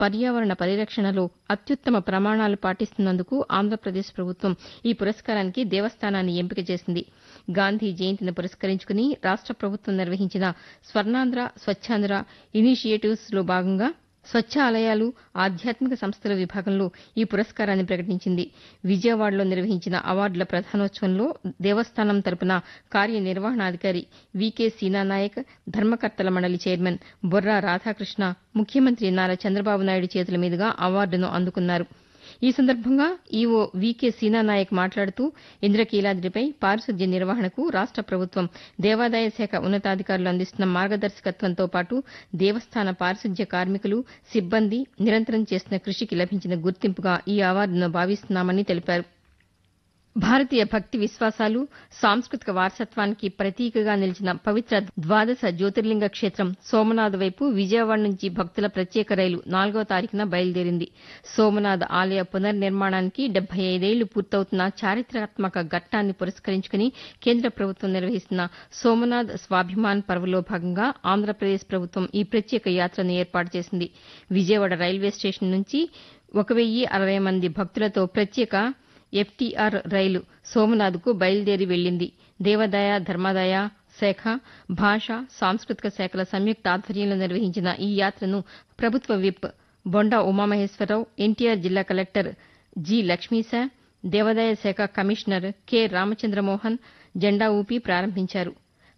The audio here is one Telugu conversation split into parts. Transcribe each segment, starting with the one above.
పర్యావరణ పరిరక్షణలో అత్యుత్తమ ప్రమాణాలు పాటిస్తున్నందుకు ఆంధ్రప్రదేశ్ ప్రభుత్వం ఈ పురస్కారానికి దేవస్థానాన్ని ఎంపిక చేసింది. గాంధీ జయంతిని పురస్కరించుకుని రాష్ట ప్రభుత్వం నిర్వహించిన స్వర్ణాంధ్ర స్వచ్ఛాంధ్ర ఇనిషియేటివ్స్ లో భాగంగా స్వచ్ఛ ఆలయాలు, ఆధ్యాత్మిక సంస్థల విభాగంలో ఈ పురస్కారాన్ని ప్రకటించింది. విజయవాడలో నిర్వహించిన అవార్డుల ప్రధానోత్సవంలో దేవస్థానం తరపున కార్యనిర్వహణాధికారి వికే సీనానాయక్, ధర్మకర్తల మండలి చైర్మన్ బొర్రా రాధాకృష్ణ ముఖ్యమంత్రి నారా చంద్రబాబు నాయుడు చేతుల మీదుగా అవార్డును అందుకున్నారు. ఈ సందర్భంగా ఈవో వికే సీనానాయక్ మాట్లాడుతూ ఇంద్రకీలాద్రిపై పారిశుద్ధ్య నిర్వహణకు రాష్ట ప్రభుత్వం దేవాదాయ శాఖ ఉన్నతాధికారులు అందిస్తున్న మార్గదర్శకత్వంతో పాటు దేవస్థాన పారిశుద్ధ్య కార్మికులు, సిబ్బంది నిరంతరం చేస్తున్న కృషికి లభించిన గుర్తింపుగా ఈ అవార్డును భావిస్తున్నామని తెలిపారు. భారతీయ భక్తి విశ్వాసాలు, సాంస్కృతిక వారసత్వానికి ప్రతీకగా నిలిచిన పవిత్ర ద్వాదశ జ్యోతిర్లింగ క్షేత్రం సోమనాథ్ వైపు విజయవాడ నుంచి భక్తుల ప్రత్యేక రైలు 4వ తారీఖున బయలుదేరింది. సోమనాథ్ ఆలయ పునర్నిర్మాణానికి 75 ఏళ్లు పూర్తవుతున్న చారిత్రాత్మక ఘట్టాన్ని పురస్కరించుకుని కేంద్ర ప్రభుత్వం నిర్వహిస్తున్న సోమనాథ్ స్వాభిమాన్ పర్వ్లో భాగంగా ఆంధ్రప్రదేశ్ ప్రభుత్వం ఈ ప్రత్యేక యాత్రను ఏర్పాటు చేసింది. విజయవాడ రైల్వే స్టేషన్ నుంచి 1060 మంది భక్తులతో ప్రత్యేక ఎఫ్టీఆర్ రైలు సోమనాథ్కు బయలుదేరి వెళ్లింది. దేవాదాయ ధర్మాదాయ శాఖ, భాష, సాంస్కృతిక శాఖల సంయుక్త ఆధ్వర్యంలో నిర్వహించిన ఈ యాత్రను ప్రభుత్వ విప్ బొండా ఉమామహేశ్వరరావు, ఎన్టీఆర్ జిల్లా కలెక్టర్ జి లక్ష్మీశ, దేవాదాయ శాఖ కమిషనర్ కె రామచంద్రమోహన్ జెండా ఊపి ప్రారంభించారు.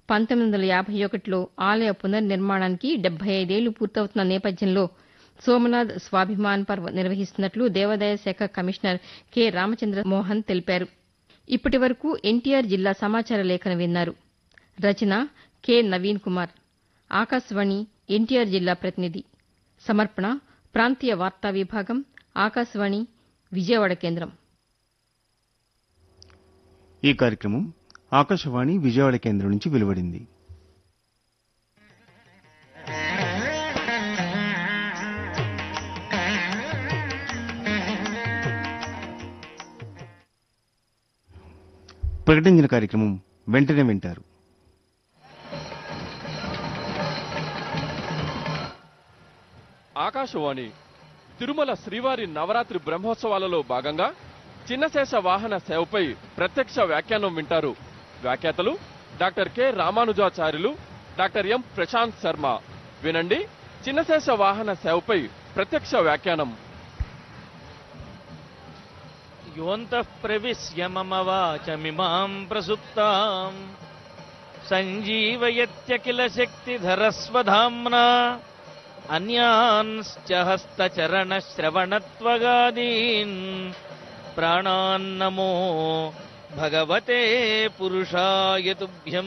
1951లో ఆలయ పునర్నిర్మాణానికి 75 ఏళ్లు పూర్తవుతున్న నేపథ్యంలో సోమనాథ్ స్వాభిమాన్ పర్వ్ నిర్వహిస్తున్నట్లు దేవాదాయ శాఖ కమిషనర్ కె రామచంద్ర మోహన్ తెలిపారు. ఇప్పటి వరకు ఎన్టీఆర్ జిల్లా సమాచార లేఖను విన్నారు. రచన కె నవీన్ కుమార్. ఆకాశవాణి ఎన్టీఆర్ జిల్లా ప్రతినిధి. సమర్పణ ప్రాంతీయ వార్తా విభాగం, ఆకాశవాణి విజయవాడ కేంద్రం. ఈ కార్యక్రమం ఆకాశవాణి విజయవాడ కేంద్రం నుంచి వెలువడింది. ప్రకటించిన కార్యక్రమం వెంటనే వింటారు. ఆకాశవాణి తిరుమల శ్రీవారి నవరాత్రి బ్రహ్మోత్సవాలలో భాగంగా చిన్నశేష వాహన సేవపై ప్రత్యక్ష వ్యాఖ్యానం వింటారు. వ్యాఖ్యాతలు డాక్టర్ కె రామానుజాచార్యులు, డాక్టర్ ఎం ప్రశాంత్ శర్మ. వినండి, చిన్నశేష వాహన సేవపై ప్రత్యక్ష వ్యాఖ్యానం. యోంతః ప్రవిశ్య మమ వాచమిమాం ప్రసుప్తాం సంజీవయత్యఖిల శక్తిధరస్వధామ్నా అన్యాన్శ్చ హస్తచరణ శ్రవణత్వగాదీన్ ప్రాణాన్నమో భగవతే పురుషాయ తుభ్యం.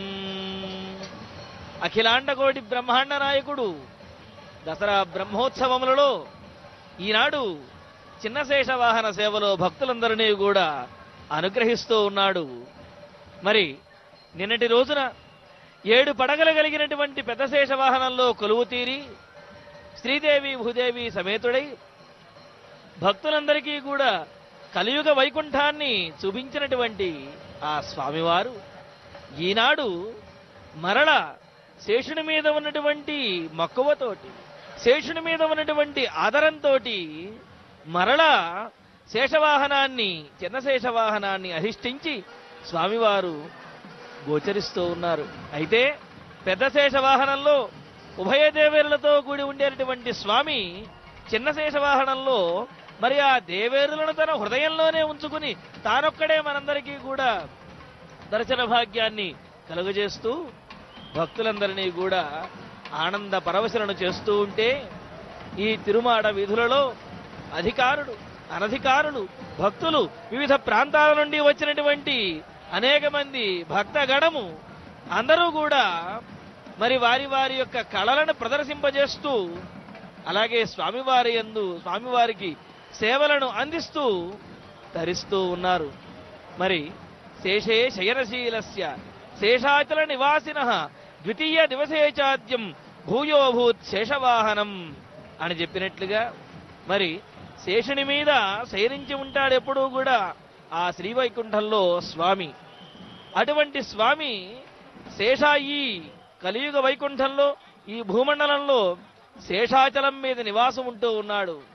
అఖిలాండకోటి బ్రహ్మాండ నాయకుడు దసరా బ్రహ్మోత్సవములలో ఈనాడు చిన్నశేష వాహన సేవలో భక్తులందరినీ కూడా అనుగ్రహిస్తూ ఉన్నాడు. మరి నిన్నటి రోజున 7 పడగలు కలిగినటువంటి పెద్దశేష వాహనంలో కొలువు తీరి శ్రీదేవి భూదేవి సమేతుడై భక్తులందరికీ కూడా కలియుగ వైకుంఠాన్ని చూపించినటువంటి ఆ స్వామివారు ఈనాడు మరల శేషుని మీద ఉన్నటువంటి మక్కువతోటి, శేషుని మీద ఉన్నటువంటి ఆదరంతోటి మరలా శేషవాహనాన్ని, చిన్నశేషవాహనాన్ని అధిష్ఠించి స్వామివారు గోచరిస్తూ ఉన్నారు. అయితే పెద్ద శేషవాహనంలో ఉభయ దేవేరులతో కూడి ఉండేటువంటి స్వామి చిన్నశేషవాహనంలో మరి ఆ దేవేరులను తన హృదయంలోనే ఉంచుకుని తానొక్కడే మనందరికీ కూడా దర్శన భాగ్యాన్ని కలుగజేస్తూ భక్తులందరినీ కూడా ఆనంద పరవశలను చేస్తూ ఉంటే ఈ తిరుమాడ వీధులలో అధికారులు, అనధికారులు, భక్తులు, వివిధ ప్రాంతాల నుండి వచ్చినటువంటి అనేక మంది భక్తగణము అందరూ కూడా మరి వారి వారి యొక్క కళలను ప్రదర్శింపజేస్తూ అలాగే స్వామివారి యందు స్వామివారికి సేవలను అందిస్తూ ధరిస్తూ ఉన్నారు. మరి శేషే శయనశీలస్య శేషాచల నివాసినః ద్వితీయ దివసే చాద్యం భూయోభూత్ శేషవాహనం అని చెప్పినట్లుగా మరి శేషుని మీద శయనించి ఉంటాడు ఎప్పుడూ కూడా ఆ శ్రీవైకుంఠంలో స్వామి. అటువంటి స్వామి శేషాయి కలియుగ వైకుంఠంలో ఈ భూమండలంలో శేషాచలం మీద నివాసం ఉంటూ ఉన్నాడు.